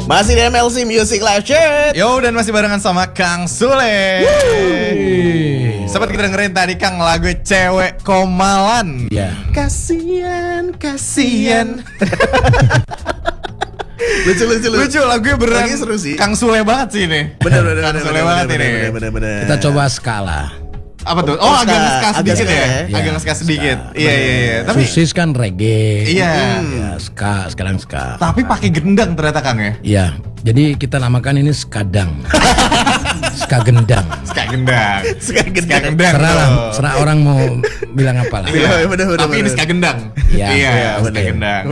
Masih di MLC Music Live Chat. Yo, dan masih barengan sama Kang Sule. Sobat, kita dengerin tadi Kang lagu Cewek Komalan. Ya. Kasian. Lucu lagunya beneran. Lagi seru sih. Kang Sule banget sih ini. Bener. Kang Sule banget ini. Kita coba skala. Apa tuh? Oh, agak nge-ska sedikit ya? ya. Agak nge-ska sedikit. Iya. Tapi Susis kan reggae. iya. Ya, ska, sekarang ska. Tapi pakai gendang ternyata Kang ya. Iya. Jadi kita namakan ini skadang. Ska gendang. Ska gendang. Ska gendang. Serah orang mau bilang apa lah. Iya. Bener. Tapi ini ska gendang. Iya, ska gendang.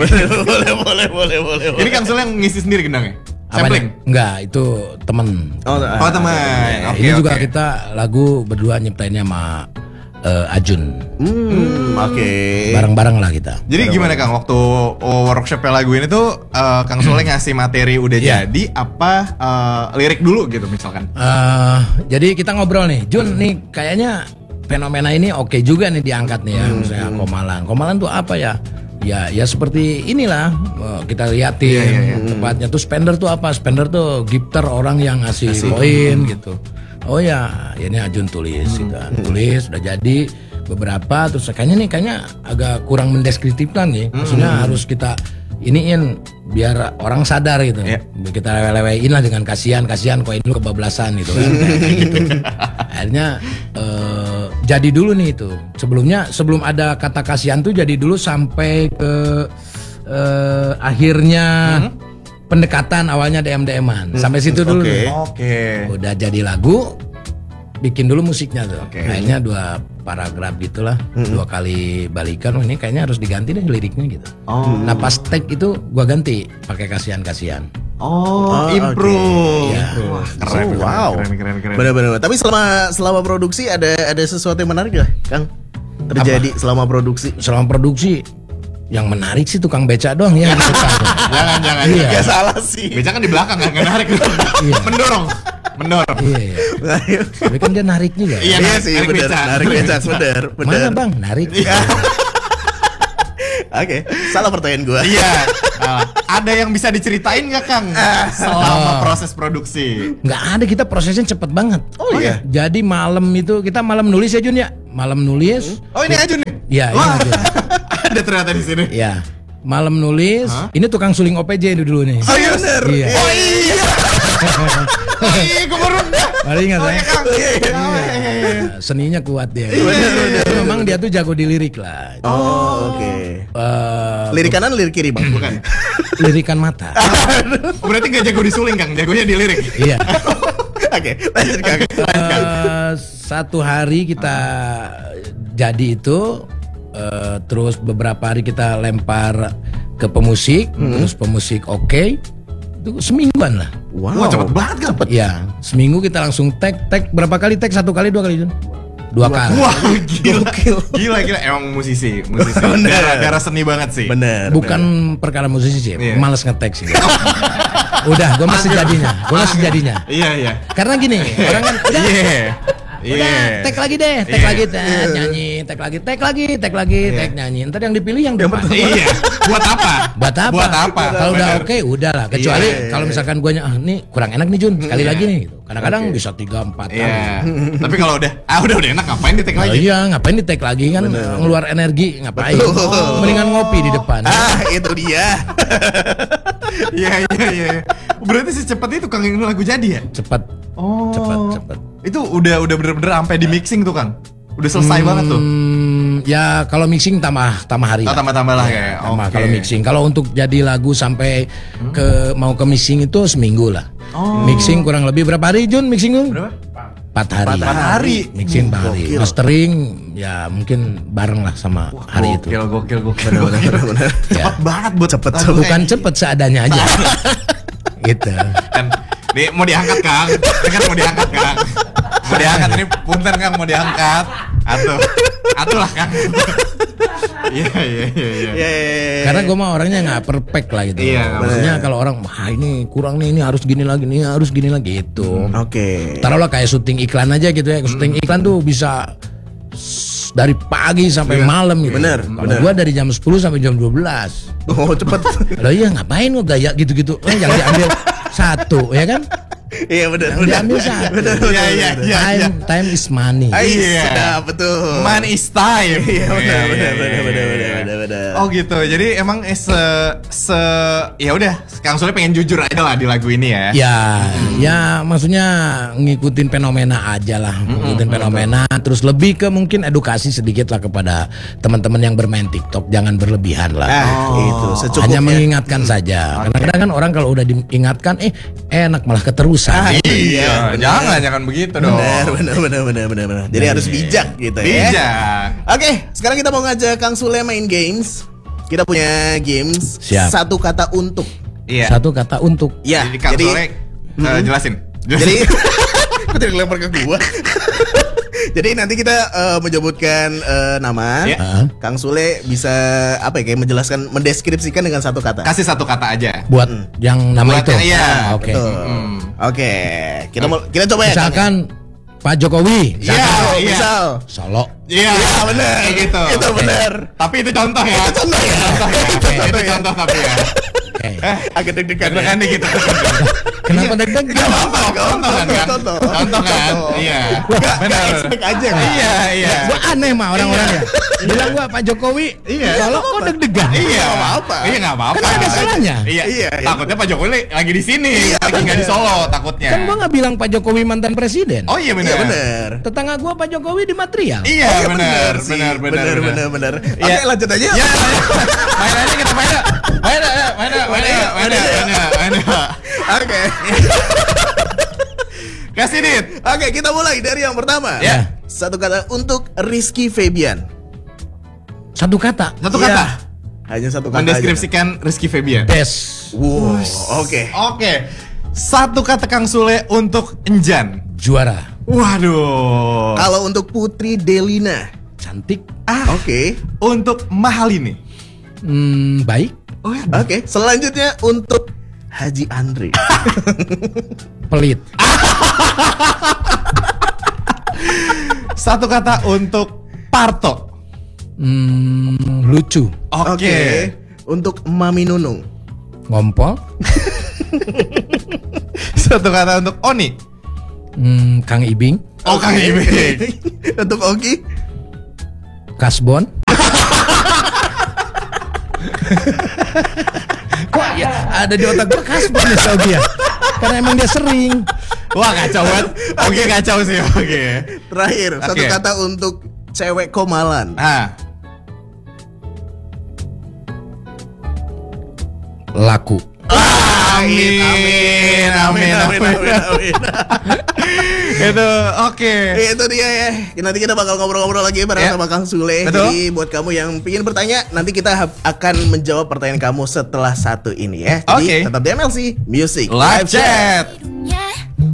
Boleh. Ini Kang Sule yang ngisi sendiri gendangnya? Apanya? Sampling? Enggak, itu temen. Oh teman. Oke, Ini juga oke. kita lagu berdua nyiptainnya sama Ajun. Oke. Bareng-bareng lah kita. Jadi gimana Kang, waktu workshopnya lagu ini tuh Kang Sule ngasih materi udah jadi apa lirik dulu gitu misalkan? Jadi kita ngobrol nih, Jun nih kayaknya fenomena ini oke juga nih diangkat nih ya, misalnya Komalan. Komalan tuh apa ya? Ya seperti inilah kita liatin tempatnya tuh. Spender tuh apa? Spender tuh gitar orang yang ngasih poin gitu. Oh ya, ini Ajun tulis gitu kan. Tulis udah jadi beberapa, terus kayaknya agak kurang mendeskriptifkan nih. Maksudnya harus kita iniin biar orang sadar gitu. Kita lewe-lewein lah dengan kasihan koin lu kebablasan gitu kan. Kayak gitu. Akhirnya jadi dulu nih itu. Sebelum ada kata kasihan tuh jadi dulu sampai ke akhirnya pendekatan awalnya DM-an. Sampai situ dulu. Oke. Udah jadi lagu, bikin dulu musiknya tuh. Oke. Kayaknya 2 paragraf gitulah, 2 kali balikan. Ini kayaknya harus diganti deh liriknya gitu. Nah pas tag itu gua ganti pakai kasihan. Improve. Iya. Wah, keren. Wow. Keren. Bener. Tapi selama produksi ada sesuatu yang menarik gak, Kang? Terjadi selama produksi? Selama produksi yang menarik sih tukang beca doang ya. Jangan. Iya. Gak salah sih. Beca kan di belakang kan, nggak narik. Mendorong. Iya. Tapi kan dia narik juga. Iya, Iya sih, narik bener. beca. Narik beca, bener. Mana bang narik? Oke, salah pertanyaan gue. Iya. Ada yang bisa diceritain nggak Kang selama proses produksi? Nggak ada, kita prosesnya cepet banget. Oh iya. Jadi malam itu kita malam nulis ya Jun ya. Malam nulis. Oh ini Ajun nih? Iya. Wah, Ini Jun. ada ternyata di sini. Ya, malam nulis. Ini tukang suling OPJ dulu nih. Serius? Iya. Oh iya. Gue baru. Baru ingat Oh ya? iya Kang. Iya. Seninya kuat dia. Bener. Memang dia tuh jago di lirik lah. Oh, oke. Lirik kanan, lirik kiri, Bang. Bukan. Lirikan mata. Oh, berarti gak jago disuling Kang, jagonya di lirik. Iya. Oke, lanjut Kang. Satu hari kita jadi itu, terus beberapa hari kita lempar ke pemusik, terus pemusik oke. Itu semingguan lah. Wah, cepet banget Kang. Ya, seminggu kita langsung tag berapa kali tag? 1 kali, 2 kali Jun? 2 kali. Wah, gila. Emang musisi. Darah seni banget sih. Bener. Bukan perkara musisi sih, Iya. males nge-tag sih. Udah, gue masih sejadinya. Iya. Karena gini, orang kan udah tag lagi deh, nyanyi, tag lagi, nyanyi. Ntar yang dipilih yang depan. Iya. Buat apa? Kalau udah oke, udah lah. Kecuali kalau misalkan guanya nih kurang enak nih Jun, sekali lagi nih. Gitu. Kadang-kadang bisa 3-4 kali. Iya. Tapi kalau udah enak ngapain di tag lagi? Iya, ngapain di tag lagi kan ngeluar energi, ngapain? Mendingan ngopi di depan. Itu dia. Iya. Berarti secepat itu Kang yang lagu jadi ya? Cepat. Itu udah bener-bener sampai di mixing tuh Kang. Udah selesai banget tuh. Ya kalau mixing tambah hari. Tambah lah kayak. Tambah kalau mixing. Kalau untuk jadi lagu sampai mau ke mixing itu seminggu lah. Mixing kurang lebih berapa hari Jun mixing Jun? Berapa? 4 hari. 4 hari. Mixing 4 hari. Mastering ya mungkin bareng lah sama hari itu. Gokil. Bener. Cepet banget buat Bukan cepet seadanya aja. Gitu. Kan nih mau diangkat Kang. Mau diangkat ini punten Kang mau diangkat. Atuh lah Kang. Iya. Karena gue mah orangnya nggak perfect lah gitu. Iya, maksudnya kalau orang ini kurang nih, ini harus gini lagi gitu. Oke. Taruhlah kayak syuting iklan aja gitu ya. Syuting iklan tuh bisa dari pagi sampai malam gitu. Bener. Gua dari jam 10 sampai jam 12. Oh cepet. Lah iya ngapain lo gaya gitu-gitu? Yang diambil satu ya kan? Iya benar. Yang diambil satu. Iya. Time is money. Iya. Betul. Man is time. Iya Iya. benar. Oh gitu. Jadi emang ya udah, Kang Sule pengen jujur aja lah di lagu ini ya. Ya maksudnya ngikutin fenomena aja lah, ngikutin fenomena. Terus lebih ke mungkin edukasi sedikit lah kepada teman-teman yang bermain TikTok, jangan berlebihan lah. Itu secukupnya. Hanya mengingatkan saja. Kadang-kadang kan orang kalau udah diingatkan, enak malah keterusan. Iya. Jangan begitu dong. Benar. Jadi harus bijak gitu ya. Bijak. Oke, sekarang kita mau ngajak Kang Sule main games. Kita punya games. Siap. Satu kata untuk. Iya. Satu kata untuk. Ya, Jadi Kang Sule jelasin. Jadi kok jadi lempar ke gua. Jadi nanti kita menyebutkan nama. Ya. Kang Sule bisa apa ya, kayak menjelaskan, mendeskripsikan dengan satu kata. Kasih satu kata aja. Buat yang nama Buat itu. yang iya. Oke. Betul. Oke, kita coba ya. Misalkan Pak Jokowi. Iya. Misal. Solo. Iya, benar. Kayak gitu. Itu benar. Tapi itu contoh ya. Itu contoh ya. Itu contoh tapi ya. Oke. Agak deg-degan ya. Kan dikit. Kenapa deg-degan? Contoh kan? Contoh kan? Iya. Benar. Expect aja kan? Iya. Gua aneh mah orang-orang ya. Bilang gua Pak Jokowi. Iya. Solo kok deg-degan? Iya, Nggak apa-apa. Iya, enggak apa-apa. Kan ada salahnya. Iya. Iya. Takutnya Pak Jokowi lagi di sini, lagi enggak di Solo takutnya. Kan gua nggak bilang Pak Jokowi mantan presiden. Oh iya Iya benar. benar. Tetangga gua Pak Jokowi di material. Iya, benar. sih. Benar. Benar. Oke, Iya. lanjut aja. Ya, main aja kita main. Oke. Kasih Dit. Oke, kita mulai dari yang pertama. Ya. Satu kata untuk Rizky Febian. Satu kata. Satu Iya. kata. Hanya satu kata. Mendeskripsikan Rizky Febian. Best. Wow, oke. Oke. Satu kata Kang Sule untuk Enjan. Juara. Waduh. Kalau untuk Putri Delina. Cantik. Oke. Untuk Mahalini. Baik. Oke, selanjutnya untuk Haji Andre. Pelit. Satu kata untuk Parto. Lucu. Oke. Untuk Mami Nunung. Ngompol. Satu kata untuk Oni. Kang Ibing. Oh, Kang Ibing. Untuk Ogi. Kasbon. Kok ya ada di otak gua Kasbon ya Sobi ya? Karena emang dia sering. Wah, kacau banget. Oke, kacau sih. Oke. Terakhir, satu Oke. kata untuk cewek Komalan. Laku. Amin. Itu oke. Itu dia ya. Nanti kita bakal ngobrol-ngobrol lagi bareng Ya. sama Kang Sule. Betul. Jadi buat kamu yang ingin bertanya, nanti kita akan menjawab pertanyaan kamu setelah satu ini ya. Jadi Oke. tetap di MLC Music Live chat.